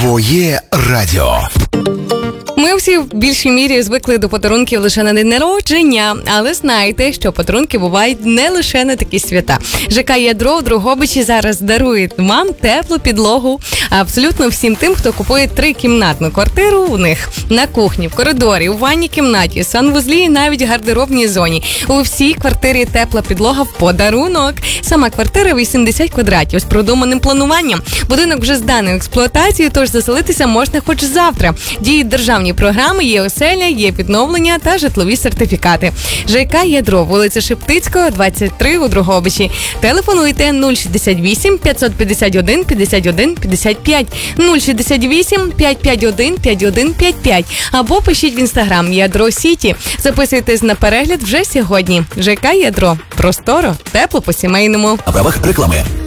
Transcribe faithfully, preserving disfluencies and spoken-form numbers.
Твоє радіо. Ми всі в більшій мірі звикли до подарунків лише на день народження, але знайте, що подарунки бувають не лише на такі свята. ЖК «Ядро» в Дрогобичі зараз дарує вам теплу підлогу абсолютно всім тим, хто купує трикімнатну квартиру у них на кухні, в коридорі, у ванній кімнаті, санвузлі і навіть гардеробній зоні. У всій квартирі тепла підлога в подарунок. Сама квартира вісімдесят квадратів з продуманим плануванням. Будинок вже зданий в експлуатацію, тож заселитися можна хоч завтра. Діють державні програми, є оселя, є відновлення та житлові сертифікати. ЖК «Ядро», вулиця Шептицького, двадцять три у Дрогобичі. Телефонуйте нуль шістдесят вісім п'ятсот п'ятдесят один п'ятдесят один п'ятдесят п'ять, нуль шістдесят вісім п'ятсот п'ятдесят один п'ятдесят один п'ятдесят п'ять або пишіть в інстаграм «Ядро Сіті». Записуйтесь на перегляд вже сьогодні. ЖК «Ядро». Просторо, тепло по-сімейному. На правах реклами.